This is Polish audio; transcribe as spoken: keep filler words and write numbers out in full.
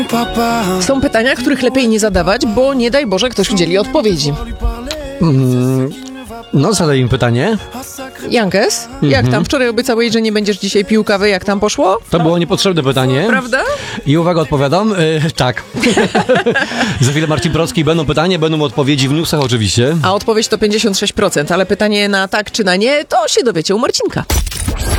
Są pytania, których lepiej nie zadawać, bo nie daj Boże ktoś udzieli odpowiedzi. Mm, no, zadaj im pytanie. Jankes, jak Mhm. tam? Wczoraj obiecałeś, że nie będziesz dzisiaj pił kawy. Jak tam poszło? To było niepotrzebne pytanie. Prawda? I uwaga, odpowiadam. Yy, tak. Za chwilę Marcin Brocki. Będą pytania, będą odpowiedzi w newsach oczywiście. A odpowiedź to pięćdziesiąt sześć procent, ale pytanie na tak czy na nie, to się dowiecie u Marcinka.